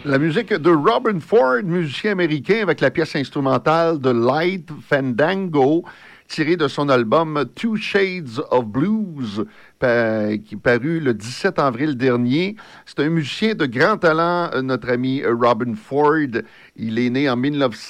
La musique de Robin Ford, musicien américain, avec la pièce instrumentale de Light Fandango, tirée de son album Two Shades of Blues, qui est paru le 17 avril dernier. C'est un musicien de grand talent, notre ami Robin Ford. Il est né en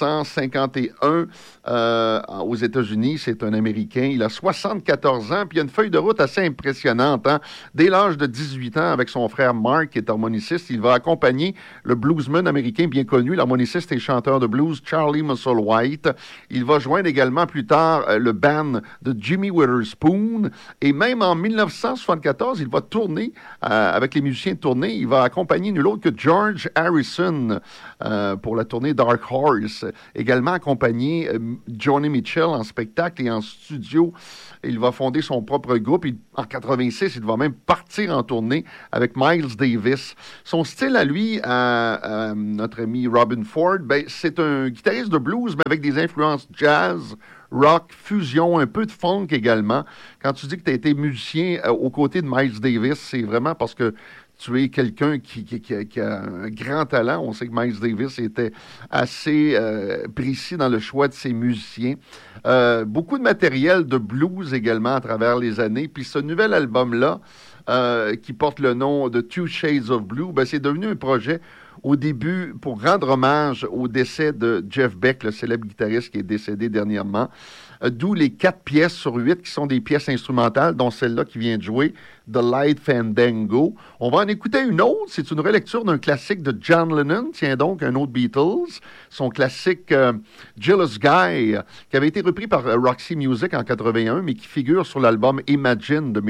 1951 aux États-Unis. C'est un Américain. Il a 74 ans, puis il a une feuille de route assez impressionnante. Hein? Dès l'âge de 18 ans, avec son frère Mark, qui est harmoniciste, il va accompagner le bluesman américain bien connu, l'harmoniciste et chanteur de blues Charlie Musselwhite. Il va joindre également plus tard le band de Jimmy Witherspoon. Et même en 1974, il va tourner avec les musiciens de tournée. Il va accompagner nul autre que George Harrison pour la tournée Dark Horse. Également accompagné Joni Mitchell en spectacle et en studio. Il va fonder son propre groupe. En 86, il va même partir en tournée avec Miles Davis. Son style à lui, notre ami Robin Ford, c'est un guitariste de blues, mais avec des influences jazz, rock, fusion, un peu de funk également. Quand tu dis que tu as été musicien aux côtés de Miles Davis, c'est vraiment parce que tu es quelqu'un qui a un grand talent. On sait que Miles Davis était assez précis dans le choix de ses musiciens. Beaucoup de matériel de blues également à travers les années. Puis ce nouvel album-là, qui porte le nom de Two Shades of Blue, c'est devenu un projet au début pour rendre hommage au décès de Jeff Beck, le célèbre guitariste qui est décédé dernièrement. D'où les 4 pièces sur 8 qui sont des pièces instrumentales, dont celle-là qui vient de jouer, The Light Fandango. On va en écouter une autre. C'est une relecture d'un classique de John Lennon, tiens donc, un autre Beatles, son classique Jealous Guy, qui avait été repris par Roxy Music en 81, mais qui figure sur l'album Imagine de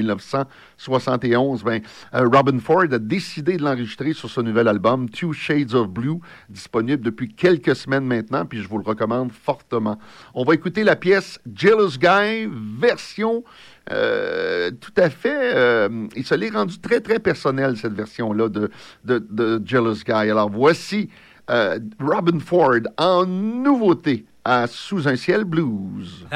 1971. Robin Ford a décidé de l'enregistrer sur ce nouvel album, Two Shades of Blue, disponible depuis quelques semaines maintenant, puis je vous le recommande fortement. On va écouter la pièce Jealous Guy, version tout à fait... il se l'est rendu très, très personnel, cette version-là de Jealous Guy. Alors, voici Robin Ford en nouveauté à Sous un ciel blues.